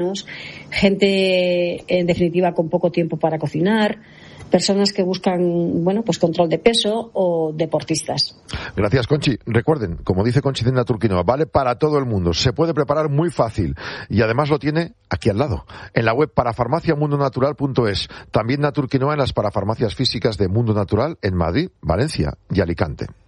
gente, en definitiva, con poco tiempo para cocinar, personas que buscan, pues control de peso o deportistas. Gracias, Conchi. Recuerden, como dice Conchi de Naturquinoa, vale para todo el mundo. Se puede preparar muy fácil y además lo tiene aquí al lado, en la web parafarmaciamundonatural.es. También Naturquinoa en las parafarmacias físicas de Mundo Natural en Madrid, Valencia y Alicante.